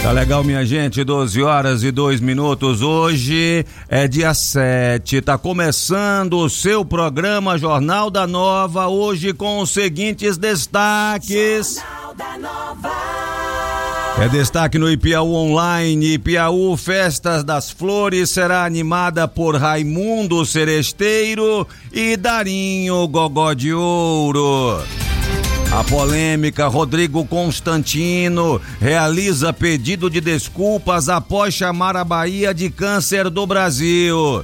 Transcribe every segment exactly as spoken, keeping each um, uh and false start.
Tá legal, minha gente, doze horas e dois minutos. Hoje é dia sete, tá começando o seu programa Jornal da Nova, hoje com os seguintes destaques. Jornal da Nova. É destaque no Ipiaú Online. Ipiaú Festas das Flores será animada por Raimundo Seresteiro e Darinho Gogó de Ouro. A polêmica, Rodrigo Constantino realiza pedido de desculpas após chamar a Bahia de câncer do Brasil.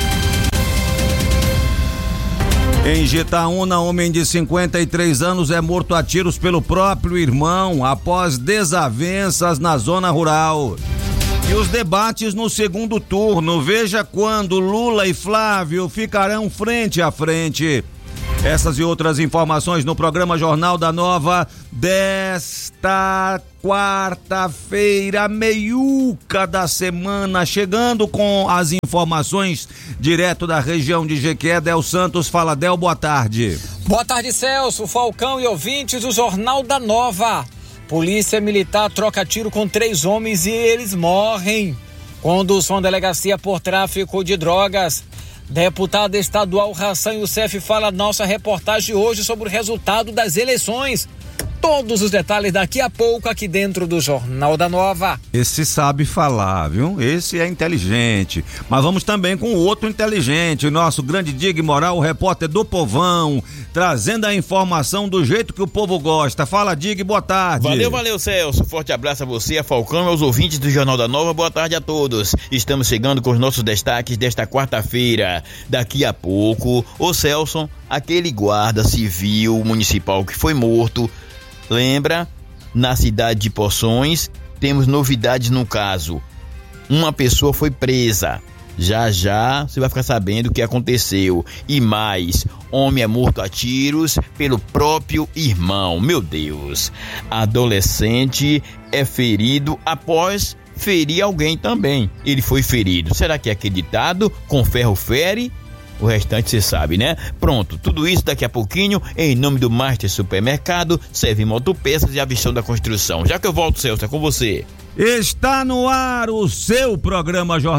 Em Jitaúna, homem de cinquenta e três anos é morto a tiros pelo próprio irmão após desavenças na zona rural. E os debates no segundo turno, veja quando Lula e Flávio ficarão frente a frente. Essas e outras informações no programa Jornal da Nova desta quarta-feira, meiuca da semana, chegando com as informações direto da região de Jequié. Del Santos, fala, Del, boa tarde. Boa tarde, Celso, Falcão e ouvintes do Jornal da Nova. Polícia Militar troca tiro com três homens e eles morrem. Condução à delegacia por tráfico de drogas. Deputado estadual Hassan Youssef fala nossa reportagem hoje sobre o resultado das eleições. Todos os detalhes daqui a pouco aqui dentro do Jornal da Nova. Esse sabe falar, viu? Esse é inteligente. Mas vamos também com o outro inteligente, o nosso grande Dig Moral, o repórter do Povão, trazendo a informação do jeito que o povo gosta. Fala, Dig, boa tarde. Valeu, valeu, Celso. Forte abraço a você, a Falcão e aos ouvintes do Jornal da Nova. Boa tarde a todos. Estamos chegando com os nossos destaques desta quarta-feira. Daqui a pouco, o Celso, aquele guarda civil municipal que foi morto, lembra, na cidade de Poções, temos novidades no caso. Uma pessoa foi presa. Já já você vai ficar sabendo o que aconteceu. E mais, homem é morto a tiros pelo próprio irmão. Meu Deus. Adolescente é ferido após ferir alguém também. Ele foi ferido. Será que é acreditado? Com ferro fere? O restante você sabe, né? Pronto, tudo isso daqui a pouquinho, em nome do Master Supermercado, Servim Autopeças e a Visão da Construção. Já que eu volto, Celso, é com você. Está no ar o seu programa Jornal